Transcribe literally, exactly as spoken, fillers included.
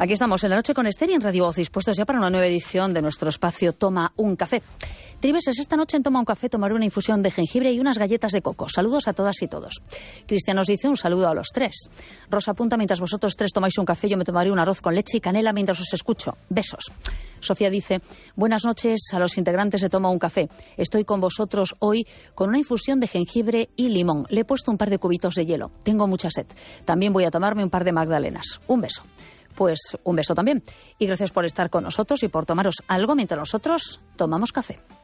Aquí estamos en La Noche con Esther y en Radio Voz, dispuestos ya para una nueva edición de nuestro espacio Toma un Café. Tribeses, esta noche en Toma un Café tomaré una infusión de jengibre y unas galletas de coco. Saludos a todas y todos. Cristian nos dice un saludo a los tres. Rosa apunta, mientras vosotros tres tomáis un café, yo me tomaré un arroz con leche y canela mientras os escucho. Besos. Sofía dice, buenas noches a los integrantes de Toma un Café. Estoy con vosotros hoy con una infusión de jengibre y limón. Le he puesto un par de cubitos de hielo. Tengo mucha sed. También voy a tomarme un par de magdalenas. Un beso. Pues un beso también. Y gracias por estar con nosotros y por tomaros algo mientras nosotros tomamos café.